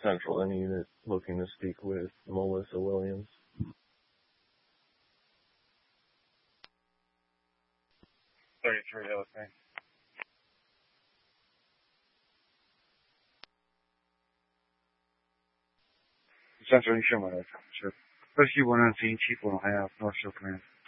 Central End Unit looking to speak with Melissa Williams. Okay. Central，你什么来着？是河西无人机欺负还有North Shore Command。